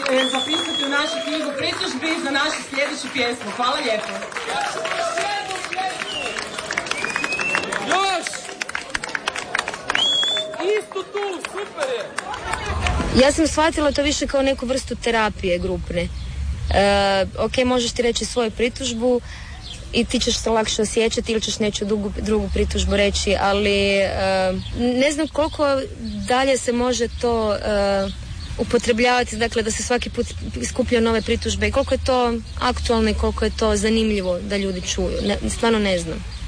zapisati u našu knjigu pritužbi za našu sljedeću pjesmu. Hvala lijepo. Još! Isto tu, super je! Ja sam shvatila to više kao neku vrstu terapije grupne. Ok, možeš ti reći svoju pritužbu i ti ćeš se lakše osjećati ili ćeš neću drugu pritužbu reći, ali ne znam koliko dalje se može to upotrebljavati, dakle da se svaki put skupljaju nove pritužbe i koliko je to aktualno i koliko je to zanimljivo da ljudi čuju. Stvarno ne znam.